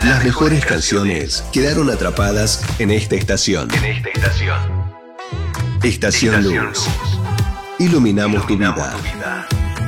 Las mejores canciones quedaron atrapadas en esta estación. Estación Luz. Iluminamos tu vida.